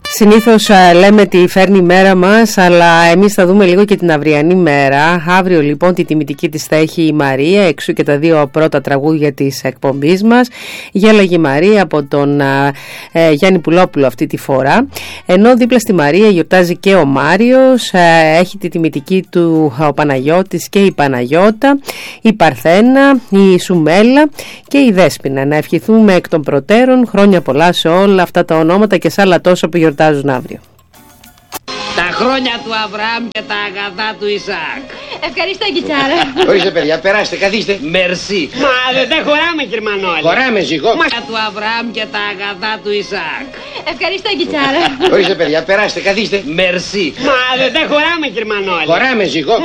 Συνήθως λέμε τι φέρνει η μέρα μας, αλλά εμείς θα δούμε λίγο και την αυριανή μέρα. Αύριο λοιπόν τη τιμητική της θα έχει η Μαρία, εξού και τα δύο πρώτα τραγούδια της εκπομπής μας. Γέλαγε η Μαρία από τον Γιάννη Πουλόπουλο αυτή τη φορά. Ενώ δίπλα στη Μαρία γιορτάζει και ο Μάριος, έχει τη τιμητική του ο Παναγιώτης και η Παναγιώτα, η Παρθένα, η Σουμέλα και η Δέσποινα. Να ευχηθούμε εκ των προτέρων χρόνια πολλά σε όλα αυτά τα ονόματα και σε άλλα τόσα που γιορτάζουν αύριο. Τα χρόνια του Αβραάμ και τα αγαθά του Ισαάκ. Ευχαριστώ, Κιτσάρα. Ορίστε παιδιά, περάστε, καθίστε. Μερσή. Μα δεν χωράμε, κύριε Μανώλη. Χωράμε, ζυγό. Του Αβραάμ και τα αγαθά του Ισαάκ. Ευχαριστώ, Κιτσάρα. Ορίστε παιδιά, περάστε, καθίστε. Μερσή. Μα δεν χωράμε, κύριε Μανώλη. Χωράμε, ζυγό.